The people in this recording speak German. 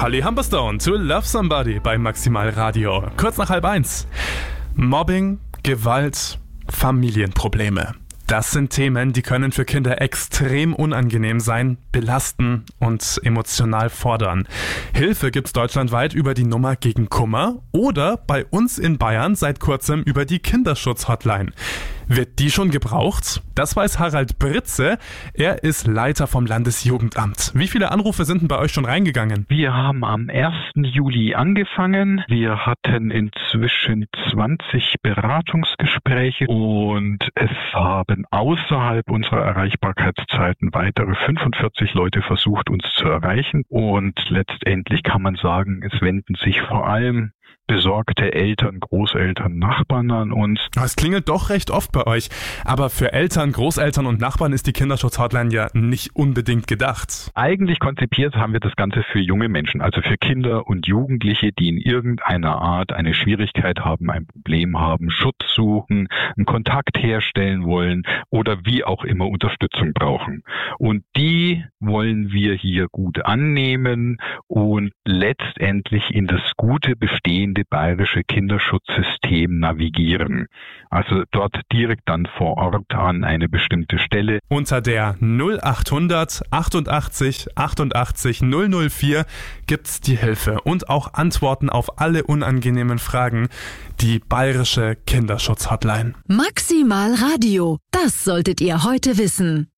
Holly Humberstone to Love Somebody bei Maximal Radio. Kurz nach 12:30. Mobbing, Gewalt, Familienprobleme. Das sind Themen, die können für Kinder extrem unangenehm sein, belasten und emotional fordern. Hilfe gibt's deutschlandweit über die Nummer gegen Kummer oder bei uns in Bayern seit kurzem über die Kinderschutz-Hotline. Wird die schon gebraucht? Das weiß Harald Britze. Er ist Leiter vom Landesjugendamt. Wie viele Anrufe sind denn bei euch schon reingegangen? Wir haben am 1. Juli angefangen. Wir hatten inzwischen 20 Beratungsgespräche und es haben außerhalb unserer Erreichbarkeitszeiten weitere 45 Leute versucht, uns zu erreichen. Und letztendlich kann man sagen, es wenden sich vor allem besorgte Eltern, Großeltern, Nachbarn an uns. Es klingelt doch recht oft bei euch. Aber für Eltern, Großeltern und Nachbarn ist die Kinderschutz-Hotline ja nicht unbedingt gedacht. Eigentlich konzipiert haben wir das Ganze für junge Menschen, also für Kinder und Jugendliche, die in irgendeiner Art eine Schwierigkeit haben, ein Problem haben, Schutz suchen, einen Kontakt herstellen wollen oder wie auch immer Unterstützung brauchen. Und die wollen wir hier gut annehmen und letztendlich in das gute bestehende bayerische Kinderschutzsystem navigieren. Also dort direkt dann vor Ort an eine bestimmte Stelle. Unter der 0800 88 88 004 gibt's die Hilfe und auch Antworten auf alle unangenehmen Fragen. Die bayerische Kinderschutz-Hotline. Maximal Radio. Das solltet ihr heute wissen.